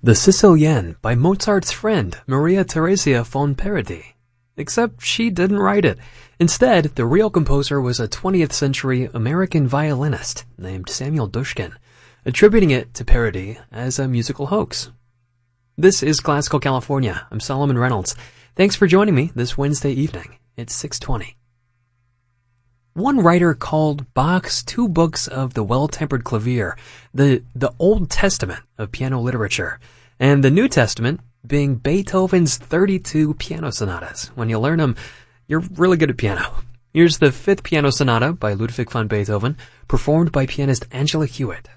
The Sicilienne by Mozart's friend, Maria Theresia von Parodi. Except she didn't write it. Instead, the real composer was a 20th century American violinist named Samuel Dushkin, attributing it to Parodi as a musical hoax. This is Classical California. I'm Solomon Reynolds. Thanks for joining me this Wednesday evening. It's 6:20. One writer called Bach's two books of the Well-Tempered Clavier the Old Testament of piano literature, and the New Testament being Beethoven's 32 piano sonatas. When you learn them, you're really good at piano. Here's the Fifth Piano Sonata by Ludwig van Beethoven, performed by pianist Angela Hewitt.